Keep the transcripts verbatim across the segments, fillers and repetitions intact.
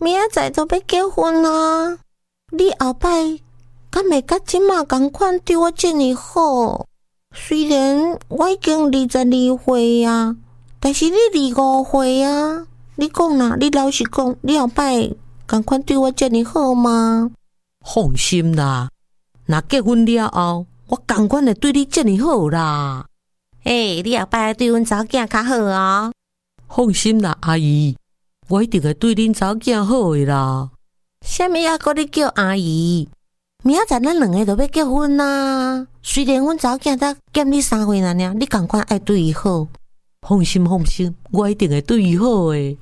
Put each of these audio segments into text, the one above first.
明仔载都要结婚啊！你后摆敢会甲即马同款对我遮尔好？虽然我已经二十二岁啊，但是你二五岁啊，你讲啦，你老实讲，你后摆同款对我遮尔好吗？ 放心啦，若结婚了后，我同款会对你遮尔好啦。 诶、欸，你后摆对阮查某囝较好哦。 放心啦，阿姨，我一定会对恁查某囝好诶啦。 啥物啊？搁你叫阿姨？明仔载咱两个就要结婚啦。虽然阮查某囝才减你三岁啦尔，你同款爱对伊好。 放心放心，我一定会对伊好诶。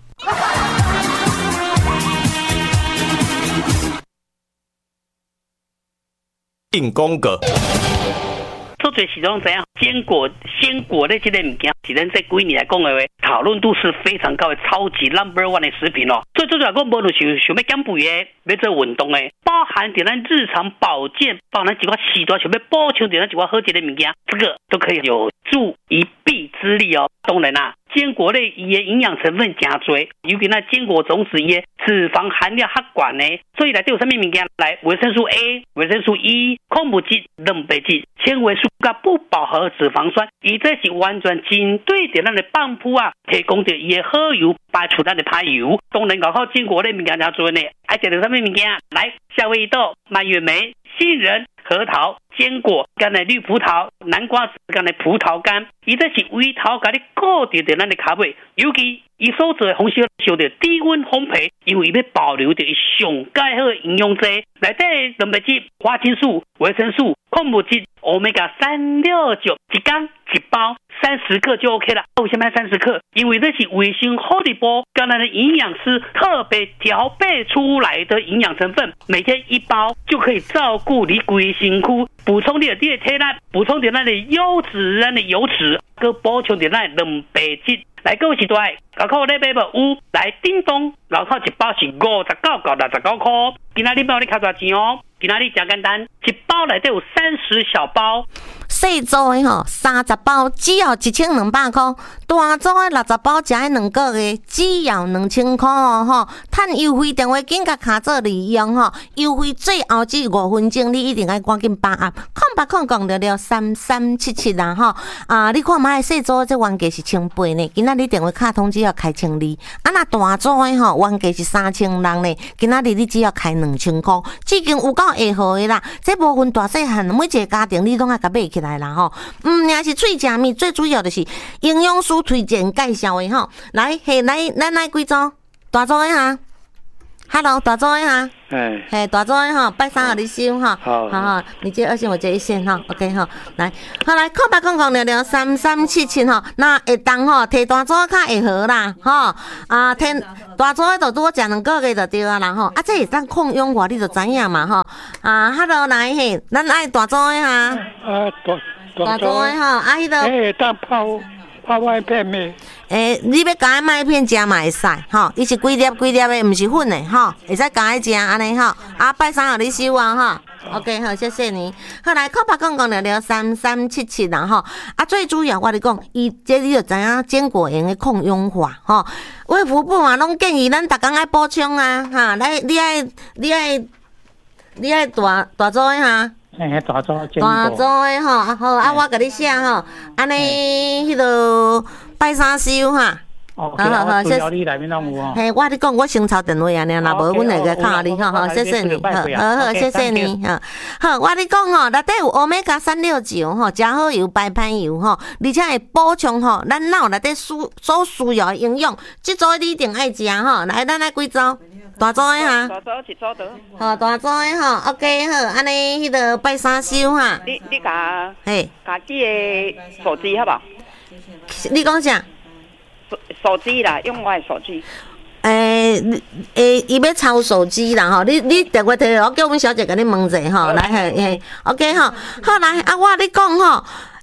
硬讲个。 做侪时拢知影，坚果、鲜果的这个物件，是咱这几年来讲的话，讨论度是非常高的，超级 number one 的食品哦。所以最主要讲，无论是想要减肥的，要做运动的，包含在咱日常保健，包含一寡时段想要补充在咱一寡好食的物件，这个都可以有助一臂之力哦。当然啦、啊。坚果类伊的营养成分真多，尤其那坚果种子伊的脂肪含量较悬呢，所以内底有啥物物件来维生素 A、维生素 E、矿物质、蛋白质、纤维素甲不饱和脂肪酸，伊这是完全针对着咱的放噗啊，提供着伊的好油，排除咱的歹油。当然，搞好坚果类物件真多呢，爱食着啥物物件？来，夏威夷豆、蔓越莓、杏仁。核桃、坚果、干的绿葡萄、南瓜子、干的葡萄干，伊这是微桃甲你固定着咱的卡位，尤其伊所做的方式烧着低温烘焙，因为伊要保留着伊上介好的营养剂，内底蛋白质、花青素、维生素、矿物质、欧米伽三六九，一缸一包三十克就 OK 了。为什么三十克？因为这是卫生好利波，跟咱的营养师特别调配出来的营养成分，每天一包就可以照顾你规身躯，补充你的体力，补充点咱的优质、咱的油脂，佮补充点咱的蛋白质。来，各位时代，高考你买无有？来叮咚，高考一包是五十九到六十九块。今仔日帮你开偌钱哦？今仔日真简单，一包内底有三十小包。 细组的吼，三十包只要一千两百块；大组的六十包，食的两个月只要两千块哦吼。趁优惠电话紧甲卡做利用吼，优惠最后只五分钟，你一定要赶紧把握。空八空讲了了三三七七啦吼啊！你看卖细组这原价是千八呢，今仔日电话卡通只要开千二。啊，那大组的吼原价是三千六呢，今仔日你只要开两千块，至今有够下好的啦。这部分大细汉每一个家庭你拢爱甲买起来啦吼。嗯，也是脆食面，最主要就是营养师推荐介绍的吼。来，嘿，来，咱来几组？大组的哈 ，Hello， 大组的哈。 哎， 嘿，大组的哈，拜三号你收哈。 好， 好好，你接二线，我接一线哈。OK 哈，来，好来，空白空空聊聊三三七七哈。那会当吼，摕大组较会好啦，吼啊，摕大组的就拄食两个月就对啊啦吼。啊，这会当抗氧化，你就知影嘛吼。啊 ，Hello， 来嘿，咱爱大组的哈。 啊，大大组的吼，啊，迄个。 哎，当泡泡麦片咩？ 诶、欸，你要加麦片食嘛会使吼，伊是几粒几粒的，毋是粉的吼，会使加食安尼吼。啊，拜三互你收啊吼。OK， 好，谢谢你。好来，靠白讲讲聊聊三三七七啦吼。啊，最主要我咧讲，伊这你就知影坚果用的抗氧化吼。卫福部嘛拢建议咱逐工爱补充啊，哈，来你爱你爱你爱大大组的哈。 哎，大组坚果。 大组的吼，啊好啊，我甲你写吼，安尼迄个拜三收哈。 哦，好好好，谢谢。你内面拢有哦。 嘿，我咧讲，我先抄电话啊，若无阮会个敲你吼，好，谢谢你，好，好好，谢谢你，好，好，我咧讲吼，内底有欧米伽三六九吼，真好油、白pan油吼，而且会补充吼，咱脑内底需所需要的营养，即组你一定爱食吼，来，咱来几组？大组的哈， 大组一组得。 好，大组的吼 ，OK 好，安尼迄个拜三收哈。 你你甲， 嘿， 甲记个手机好不好？ 你讲啥？ 手手机啦，用我的手机。 诶、欸，诶，伊、欸、要抄手机啦吼，你你电话摕我叫阮小姐甲你问者吼，来嘿嘿 ，OK 吼，好来啊，我你讲吼。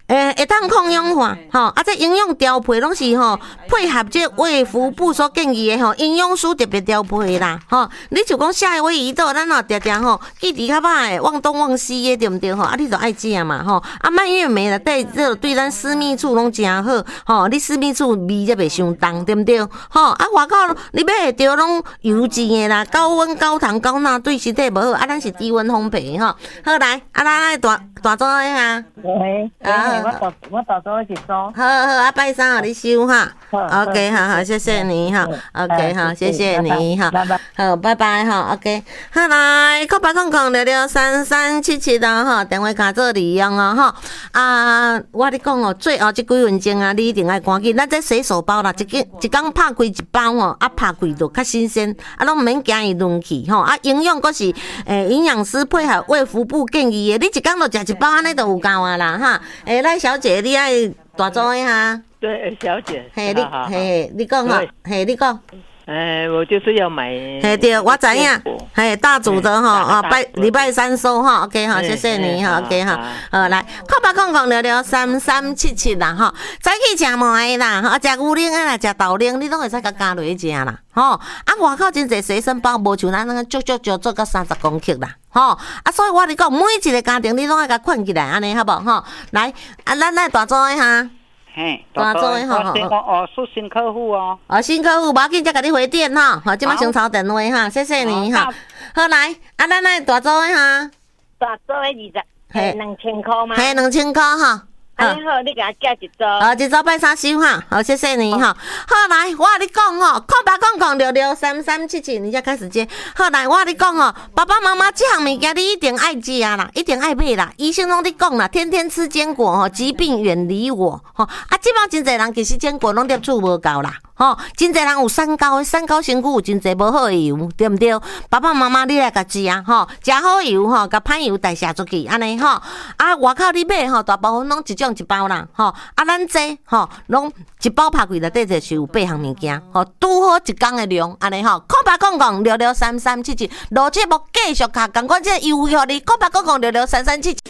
诶，会当抗氧化，吼，啊，这营养调配拢是吼配合这卫福部所建议的吼，营养师特别调配啦，吼，你就讲夏威夷豆，咱吼常常吼记忆较歹的，忘东忘西的，对毋对吼？啊，你就爱食嘛，吼，啊，蔓越莓内底这对咱私密处拢诚好，吼，你私密处味才袂伤重，对毋对？吼，啊，外口你买会着拢油煎的啦，高温高糖高钠对身体无好，啊，咱是低温烘焙吼。好来，啊，咱来大大组的哈。 喂，啊，我大我大组一组。好好，啊，拜三互你收哈。OK， 好好，谢谢你哈。OK， 好，谢谢你哈。好，拜拜哈。OK， 好来，空八空空六六三三七七啊哈，电话卡做利用哦哈。啊，我跟你讲哦，最后这几分钟啊，你一定要赶紧。咱这洗手包啦，一个一工拍开一包哦，啊拍开就较新鲜，啊拢毋免惊伊润去吼。啊，营养阁是诶营养师配合卫福部建议的，你一工就食一包安尼就有够啊啦哈。诶，赖小姐，你爱大组的哈？ 对，小姐。 嘿，你嘿，你讲哈，嘿，你讲。 哎，我就是要买。 嘿，对，我知影。嘿，大组的哈啊，拜礼拜三收哈 ，OK 哈，谢谢你哈 ，OK 哈。好，来，空八空空六六三三七七啦哈，早起食糜啦，哈，食牛奶啊啦，食豆奶，你拢会使甲加落去食啦，吼。啊，外口真侪随身包，无像咱那个足足足做到三十公克啦，吼。啊，所以我你讲，每一个家庭你拢爱甲捆起来，安尼好无吼？来，啊，咱来大组的哈。 嘿， 大组的吼。 哦，是新客户哦。 哦，新客户，无要紧，才甲你回电哈。好，即摆先抄电话哈，谢谢你哈。好来，啊，咱来大组的哈。 大组的二十，嘿，两千块吗？ 嘿，两千块哈。 安尼好，你给他加一组。 好，一组拜三收哈。好，谢谢你哈。好来，我跟你讲吼，空八空空六六三三七七，你才开始接。好来，我跟你讲哦，爸爸妈妈这项物件你一定爱食啦，一定爱买啦。医生拢在讲啦，天天吃坚果吼，疾病远离我吼。啊，即摆真侪人其实坚果拢摄取无够啦。吼，真侪人有三高，三高身躯有真侪无好的油，对毋对？爸爸妈妈你来甲食啊，吼，食好油吼，甲歹油代谢出去，安尼吼。啊，外口你买吼，大部分拢一种一包啦，吼。啊，咱这吼，拢一包拍开内底就是有八项物件，吼，拄好一工的量，安尼吼。空八空空六六三三七七，录节目继续卡，赶快这优惠互你，空八空空六六三三七七。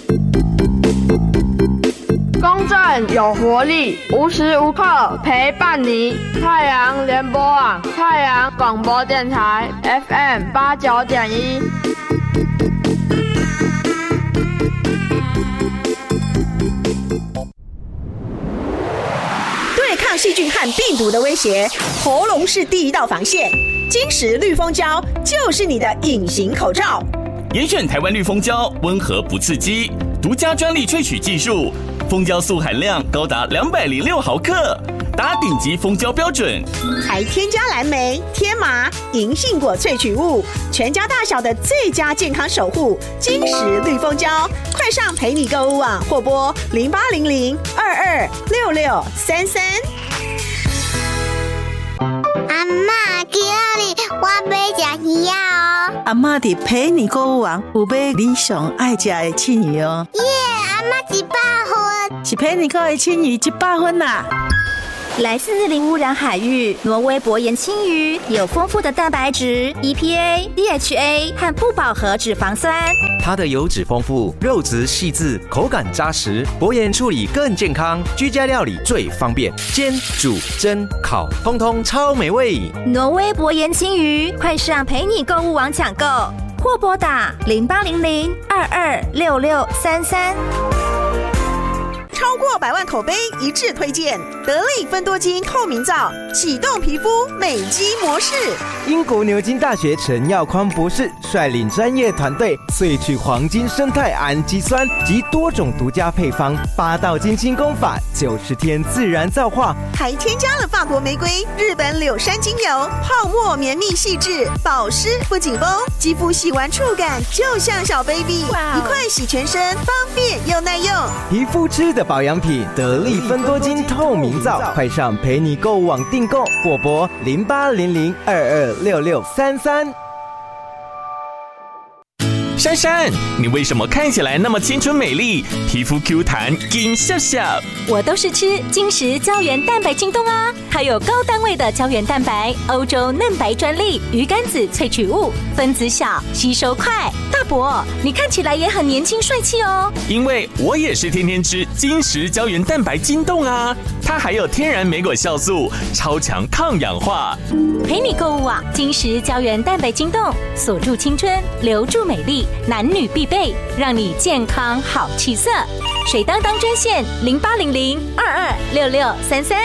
公正有活力，无时无刻陪伴你。太阳联播网，太阳广播电台 F M 八九点一。 对抗细菌和病毒的威胁，喉咙是第一道防线。金石绿蜂胶就是你的隐形口罩。 严选台湾绿蜂胶，温和不刺激，独家专利萃取技术。蜂胶素含量高达两百零六毫克，达顶级蜂胶标准， 还添加蓝莓、天麻、银杏果萃取物，全家大小的最佳健康守护。金石绿蜂胶，快上陪你购物网或拨零八零零二二六六三三。 阿嬷，今日我要吃鱼哦。 阿嬷伫陪你购物网有买你上爱吃的青鱼哦。 耶，阿嬷一百分， 是陪你购的青鱼一百分啦。 来自零污染海域，挪威薄盐青鱼有丰富的蛋白质、E P A、D H A 和不饱和脂肪酸。 它的油脂丰富，肉质细致，口感扎实，薄盐处理更健康，居家料理最方便，煎、煮、蒸、烤，通通超美味。 挪威薄盐青鱼，快上陪你购物网抢购，或拨打零八零零二二六六三三。 超过百万口碑一致推荐，得力芬多精透明皂，启动皮肤美肌模式。 英国牛津大学陈耀匡博士率领专业团队萃取黄金生态氨基酸及多种独家配方，八道金清功法，九十天自然皂化， 还添加了法国玫瑰、日本柳杉精油，泡沫绵密细致，保湿不紧绷，肌肤洗完触感就像小 baby， 一块洗全身，方便又耐用。 皮肤吃的保养品，得力芬多精透明皂，快上陪你购物网订购，或拨零八零零二二六六三三。 珊珊，你为什么看起来那么清纯美丽，皮肤 Q 弹，金笑笑？ 我都是吃金石胶原蛋白晶冻啊，它有高单位的胶原蛋白，欧洲嫩白专利，鱼肝子萃取物，分子小，吸收快。大伯，你看起来也很年轻帅气哦。 因为我也是天天吃金石胶原蛋白晶冻啊，它还有天然莓果酵素，超强抗氧化。 陪你购物啊，金石胶原蛋白晶冻，锁住青春，留住美丽，男女必备，让你健康好气色。水当当专线零八零零二二六六三三。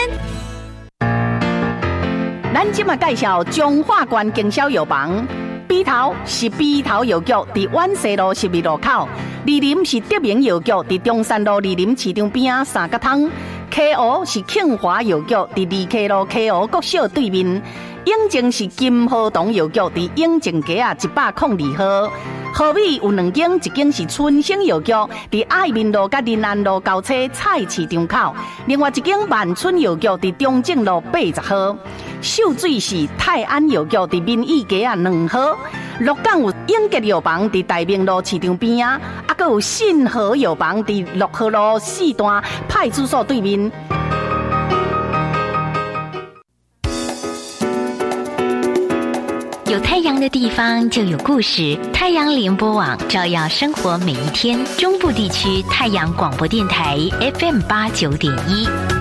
咱今嘛介绍中华关经销药房，鼻头是鼻头药局，伫万西路十二路口；二林是德明药局，伫中山路二林市场边仔三角汤。K O 是庆华药局，伫二 K 路 K O 国小对面。永靖是金河东药局，伫永靖街啊一百零二号。河尾有两间，一间是春生药局，伫爱民路甲林安路交叉菜市场口；另外一间万春药局伫中正路八十号。秀水是泰安药局，伫民意街啊两号。鹿港有永吉药房，伫大明路市场边啊，啊，阁有信和药房伫六号路四段派出所对面。 有太阳的地方就有故事，太阳联播网照耀生活每一天。中部地区太阳广播电台 F M 八九点一。